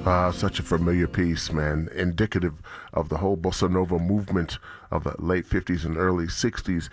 Such a familiar piece, man, indicative of the whole bossa nova movement of the late 50s and early 60s.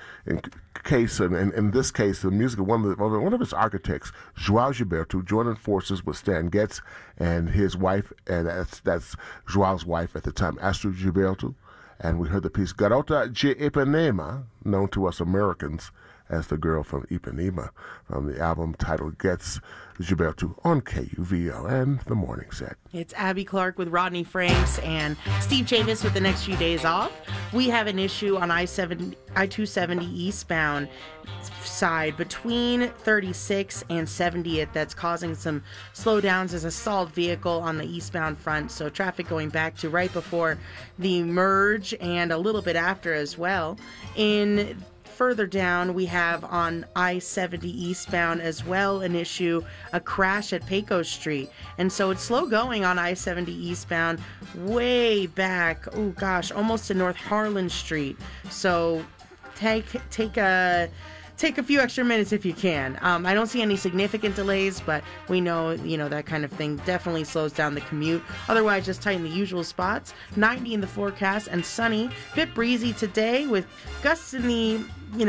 In this case, the music of one of its architects, João Gilberto, joining forces with Stan Getz and his wife, and that's João's wife at the time, Astrid Gilberto. And we heard the piece Garota de Ipanema, known to us Americans as the girl from Ipanema, from the album titled Getz Gilberto on KUVO and The Morning Set. It's Abby Clark with Rodney Franks and Steve Chavis with the next few days off. We have an issue on I-270 eastbound side between 36 and 70th that's causing some slowdowns as a stalled vehicle on the eastbound front. So traffic going back to right before the merge and a little bit after as well. Further down, we have on I-70 eastbound as well an issue, a crash at Pecos Street. And so it's slow going on I-70 eastbound way back, almost to North Harlan Street. So take a few extra minutes if you can. I don't see any significant delays, but we know, that kind of thing definitely slows down the commute. Otherwise, just tighten the usual spots. 90 in the forecast and sunny. Bit breezy today with gusts in the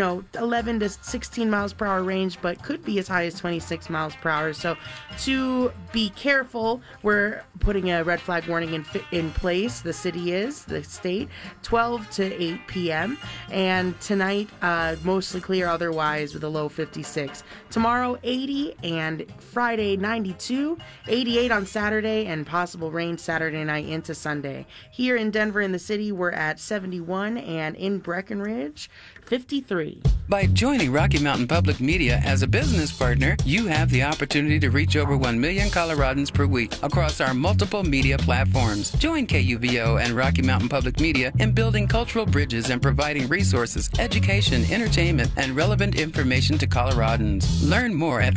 11 to 16 miles per hour range, but could be as high as 26 miles per hour. So to be careful, we're putting a red flag warning in place. The state, 12 to 8 p.m. And tonight, mostly clear otherwise with a low 56. Tomorrow, 80, and Friday, 92, 88 on Saturday, and possible rain Saturday night into Sunday. Here in Denver in the city, we're at 71, and in Breckenridge, 53. By joining Rocky Mountain Public Media as a business partner, you have the opportunity to reach over 1 million Coloradans per week across our multiple media platforms. Join KUVO and Rocky Mountain Public Media in building cultural bridges and providing resources, education, entertainment, and relevant information to Coloradans. Learn more at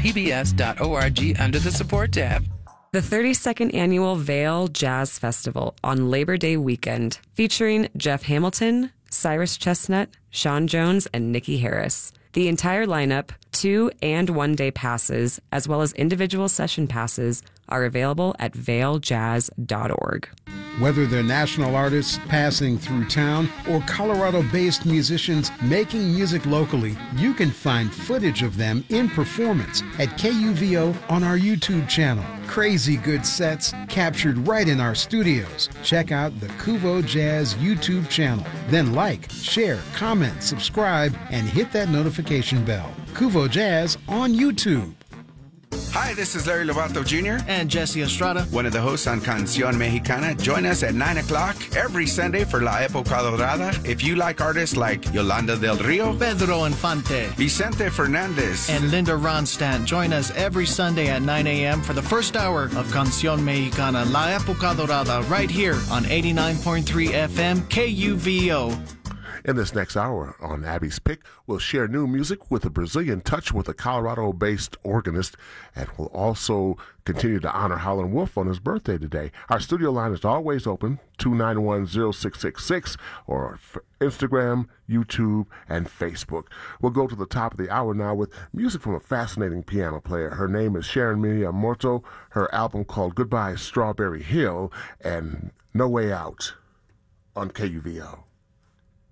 rmpbs.org under the support tab. The 32nd Annual Vail Jazz Festival on Labor Day weekend, featuring Jeff Hamilton, Cyrus Chestnut, Sean Jones, and Nikki Harris. The entire lineup, 2- and 1-day passes, as well as individual session passes, are available at vailjazz.org. Whether they're national artists passing through town or Colorado-based musicians making music locally, you can find footage of them in performance at KUVO on our YouTube channel. Crazy good sets captured right in our studios. Check out the Kuvo Jazz YouTube channel. Then like, share, comment, subscribe, and hit that notification bell. Kuvo Jazz on YouTube. Hi, this is Larry Lovato Jr. and Jesse Estrada, one of the hosts on Canción Mexicana. Join us at 9 o'clock every Sunday for La Época Dorada. If you like artists like Yolanda del Rio, Pedro Infante, Vicente Fernandez, and Linda Ronstadt, join us every Sunday at 9 a.m. for the first hour of Canción Mexicana, La Época Dorada, right here on 89.3 FM KUVO. In this next hour on Abby's Pick, we'll share new music with a Brazilian touch with a Colorado-based organist, and we'll also continue to honor Howlin' Wolf on his birthday today. Our studio line is always open, 291-0666, or Instagram, YouTube, and Facebook. We'll go to the top of the hour now with music from a fascinating piano player. Her name is Sharon Miyamoto. Her album called Goodbye Strawberry Hill and No Way Out on KUVO.